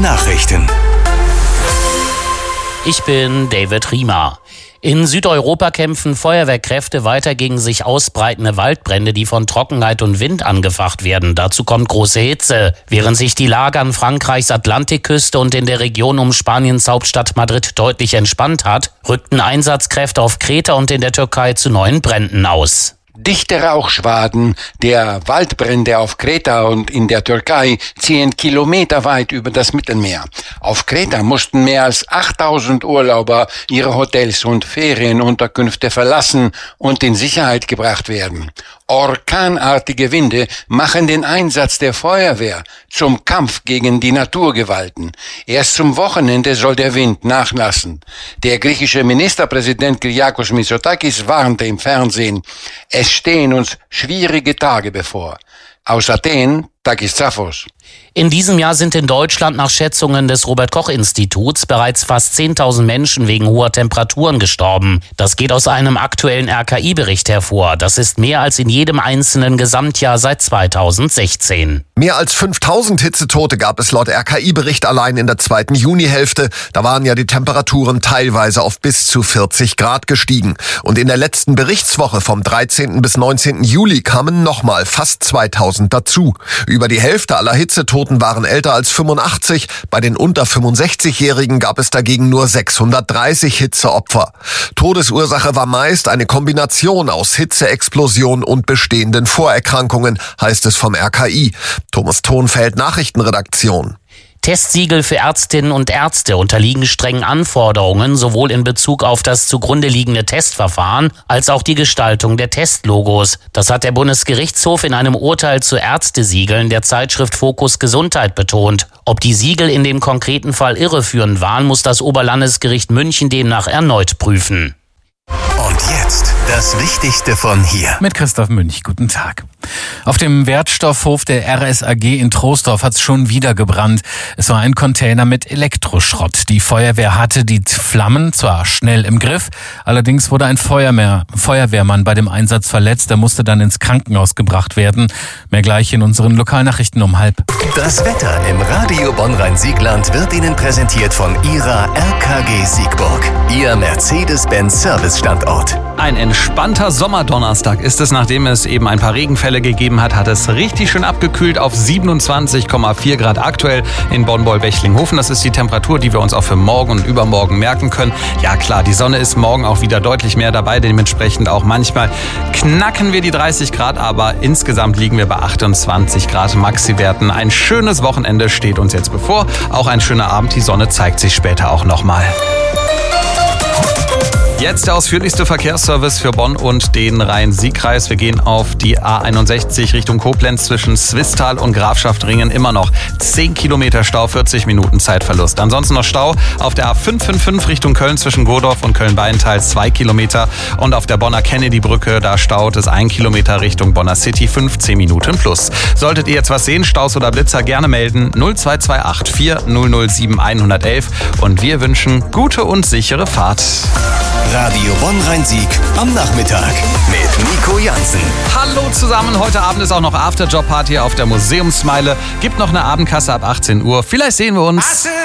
Nachrichten. Ich bin David Riemer. In Südeuropa kämpfen Feuerwehrkräfte weiter gegen sich ausbreitende Waldbrände, die von Trockenheit und Wind angefacht werden. Dazu kommt große Hitze. Während sich die Lage an Frankreichs Atlantikküste und in der Region um Spaniens Hauptstadt Madrid deutlich entspannt hat, rückten Einsatzkräfte auf Kreta und in der Türkei zu neuen Bränden aus. Dichte Rauchschwaden der Waldbrände auf Kreta und in der Türkei ziehen kilometerweit über das Mittelmeer. Auf Kreta mussten mehr als 8000 Urlauber ihre Hotels und Ferienunterkünfte verlassen und in Sicherheit gebracht werden. Orkanartige Winde machen den Einsatz der Feuerwehr zum Kampf gegen die Naturgewalten. Erst zum Wochenende soll der Wind nachlassen. Der griechische Ministerpräsident Kyriakos Mitsotakis warnte im Fernsehen: Es stehen uns schwierige Tage bevor. Aus Athen, Takis Zaphos. In diesem Jahr sind in Deutschland nach Schätzungen des Robert-Koch-Instituts bereits fast 10.000 Menschen wegen hoher Temperaturen gestorben. Das geht aus einem aktuellen RKI-Bericht hervor. Das ist mehr als in jedem einzelnen Gesamtjahr seit 2016. Mehr als 5.000 Hitzetote gab es laut RKI-Bericht allein in der zweiten Junihälfte. Da waren ja die Temperaturen teilweise auf bis zu 40 Grad gestiegen. Und in der letzten Berichtswoche vom 13. bis 19. Juli kamen nochmal fast 2.000 dazu. Über die Hälfte aller Hitzetoten waren älter als 85. Bei den unter 65-Jährigen gab es dagegen nur 630 Hitzeopfer. Todesursache war meist eine Kombination aus Hitzeexplosion und bestehenden Vorerkrankungen, heißt es vom RKI. Thomas Thonfeld, Nachrichtenredaktion. Testsiegel für Ärztinnen und Ärzte unterliegen strengen Anforderungen, sowohl in Bezug auf das zugrunde liegende Testverfahren als auch die Gestaltung der Testlogos. Das hat der Bundesgerichtshof in einem Urteil zu Ärztesiegeln der Zeitschrift Fokus Gesundheit betont. Ob die Siegel in dem konkreten Fall irreführend waren, muss das Oberlandesgericht München demnach erneut prüfen. Und jetzt das Wichtigste von hier. Mit Christoph Münch, guten Tag. Auf dem Wertstoffhof der RSAG in Troisdorf hat es schon wieder gebrannt. Es war ein Container mit Elektroschrott. Die Feuerwehr hatte die Flammen zwar schnell im Griff, allerdings wurde ein Feuerwehrmann bei dem Einsatz verletzt. Er musste dann ins Krankenhaus gebracht werden. Mehr gleich in unseren Lokalnachrichten um 12:30. Das Wetter im Radio Bonn-Rhein-Siegland wird Ihnen präsentiert von Ihrer RKG Siegburg. Ihr Mercedes-Benz Service-Standort. Ein entspannter Sommerdonnerstag ist es, nachdem es eben ein paar Regenfälle gegeben hat es richtig schön abgekühlt auf 27,4 Grad aktuell in Bonn-Boll-Bechlinghofen. Das ist die Temperatur, die wir uns auch für morgen und übermorgen merken können. Ja klar, die Sonne ist morgen auch wieder deutlich mehr dabei, dementsprechend auch manchmal knacken wir die 30 Grad, aber insgesamt liegen wir bei 28 Grad Maxi-Werten. Ein schönes Wochenende steht uns jetzt bevor, auch ein schöner Abend, die Sonne zeigt sich später auch nochmal. Jetzt der ausführlichste Verkehrsservice für Bonn und den Rhein-Sieg-Kreis. Wir gehen auf die A61 Richtung Koblenz zwischen Swisttal und Grafschaft-Ringen. Immer noch 10 Kilometer Stau, 40 Minuten Zeitverlust. Ansonsten noch Stau auf der A555 Richtung Köln zwischen Godorf und Köln-Beintal 2 Kilometer. Und auf der Bonner Kennedy-Brücke, da staut es 1 Kilometer Richtung Bonner City, 15 Minuten plus. Solltet ihr jetzt was sehen, Staus oder Blitzer, gerne melden 0228 4007 111. Und wir wünschen gute und sichere Fahrt. Radio Bonn-Rhein-Sieg am Nachmittag mit Nico Jansen. Hallo zusammen, heute Abend ist auch noch Afterjob-Party auf der Museumsmeile. Gibt noch eine Abendkasse ab 18 Uhr. Vielleicht sehen wir uns.